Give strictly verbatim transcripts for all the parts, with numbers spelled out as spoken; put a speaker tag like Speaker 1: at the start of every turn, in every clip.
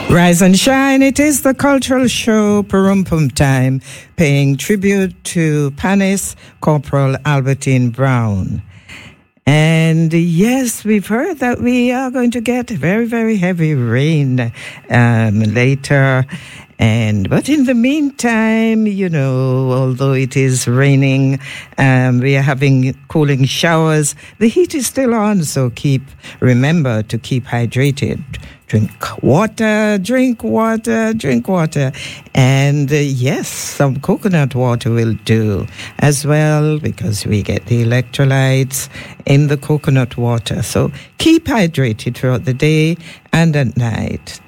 Speaker 1: Rise and shine, it is the cultural show Perumpum Time, paying tribute to Panis Corporal Albertine Brown. And yes, we've heard that we are going to get very, very heavy rain um, later. And but in the meantime, you know, although it is raining, um, we are having cooling showers. The heat is still on, so keep remember to keep hydrated. Drink water, drink water, drink water. And uh, yes, some coconut water will do as well, because we get the electrolytes in the coconut water. So keep hydrated throughout the day and at night.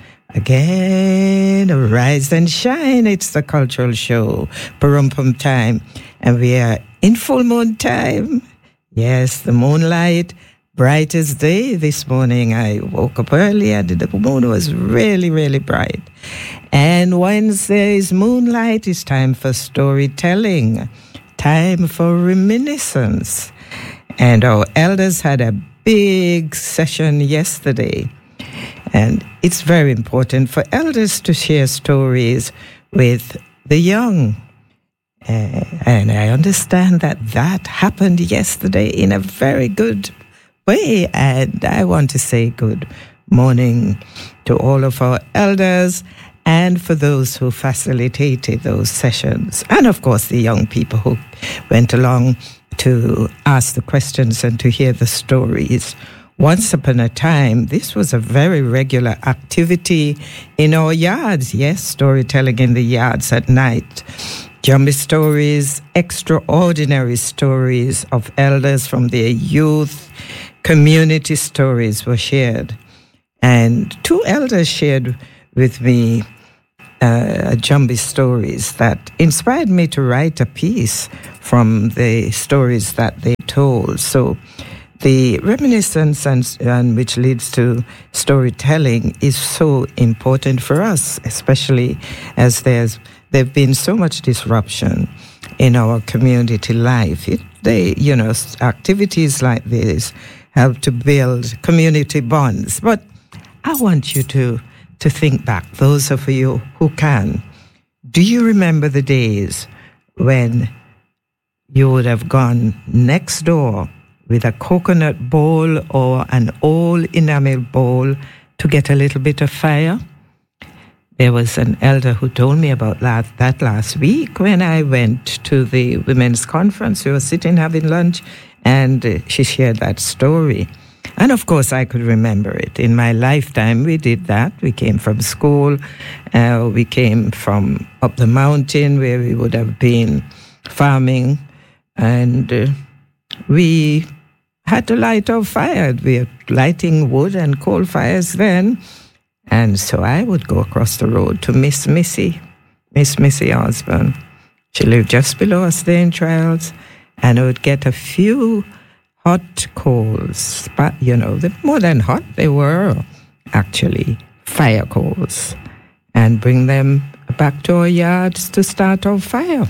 Speaker 1: Again, rise and shine. It's the cultural show, Perumpum Time. And we are in full moon time. Yes, the moonlight. Bright as day this morning. I woke up early and the moon was really, really bright. And Wednesday's moonlight is time for storytelling, time for reminiscence. And our elders had a big session yesterday. And it's very important for elders to share stories with the young. Uh, and I understand that that happened yesterday in a very good way, and I want to say good morning to all of our elders and for those who facilitated those sessions, and of course the young people who went along to ask the questions and to hear the stories. Once upon a time, this was a very regular activity in our yards. Yes, storytelling in the yards at night. Jumbie stories, extraordinary stories of elders from their youth. Community stories were shared. And two elders shared with me uh, Jumbie stories that inspired me to write a piece from the stories that they told. So the reminiscence and, and which leads to storytelling is so important for us, especially as there's there've been so much disruption in our community life. It, they, you know, activities like this help to build community bonds. But I want you to, to think back, those of you who can. Do you remember the days when you would have gone next door with a coconut bowl or an old enamel bowl to get a little bit of fire? There was an elder who told me about that, that last week when I went to the women's conference. We were sitting having lunch, and uh, she shared that story. And of course, I could remember it. In my lifetime, we did that. We came from school. Uh, we came from up the mountain where we would have been farming. And uh, we had to light our fire. We were lighting wood and coal fires then. And so I would go across the road to Miss Missy, Miss Missy Osborne. She lived just below us there in Trials. And I would get a few hot coals, but, you know, more than hot, they were actually fire coals, and bring them back to our yards to start our fire.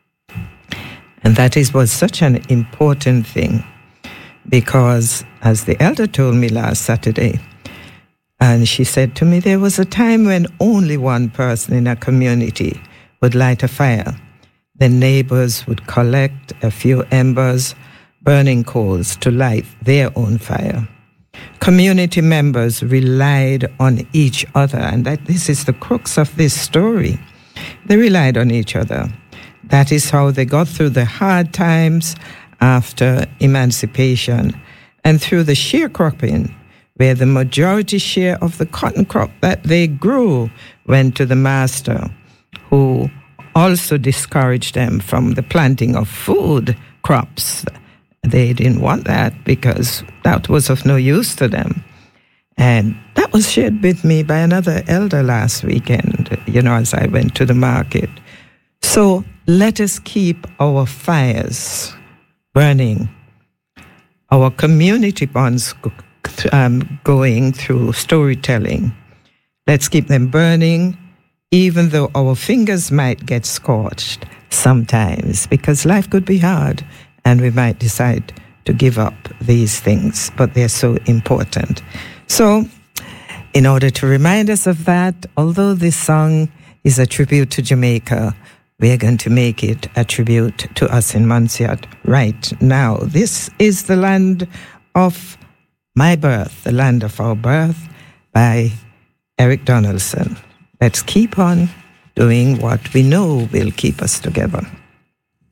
Speaker 1: And that is was such an important thing, because as the elder told me last Saturday, and she said to me, there was a time when only one person in a community would light a fire. The neighbors would collect a few embers, burning coals to light their own fire. Community members relied on each other, and that this is the crux of this story. They relied on each other. That is how they got through the hard times after emancipation, and through the sharecropping, where the majority share of the cotton crop that they grew went to the master, who also discouraged them from the planting of food crops. They didn't want that because that was of no use to them. And that was shared with me by another elder last weekend, you know, as I went to the market. So let us keep our fires burning, our community bonds um, going through storytelling. Let's keep them burning, even though our fingers might get scorched sometimes, because life could be hard and we might decide to give up these things, but they're so important. So in order to remind us of that, although this song is a tribute to Jamaica, we are going to make it a tribute to us in Monsiat right now. This is the land of my birth, the land of our birth, by Eric Donaldson. Let's keep on doing what we know will keep us together.